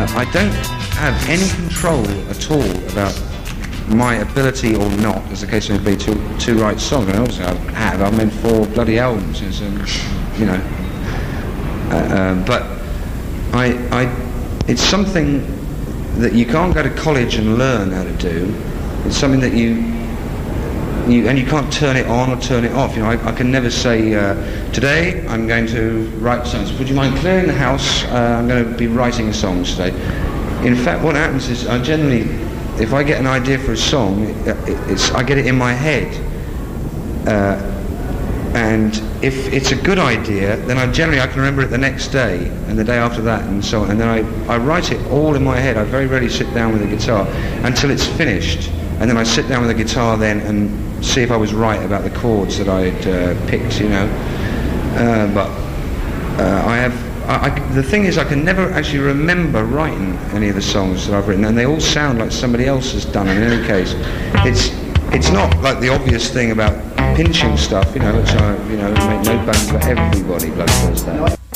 I don't have any control at all about my ability or not, as the case may be, to write songs. And obviously I've made 4 bloody albums, you know. But it's something that you can't go to college and learn how to do. It's something that you can't turn it on or turn it off. You know, I can never say, today I'm going to write songs. Would you mind clearing the house? I'm going to be writing songs today. In fact, what happens is I generally, if I get an idea for a song, I get it in my head. And if it's a good idea, then I can remember it the next day and the day after that and so on. And then I write it all in my head. I very rarely sit down with a guitar until it's finished. And then I sit down with the guitar then and see if I was right about the chords that I'd picked, you know. The thing is, I can never actually remember writing any of the songs that I've written, and they all sound like somebody else has done them. In any case, it's not like the obvious thing about pinching stuff, you know, which make no bones about everybody bloody does that.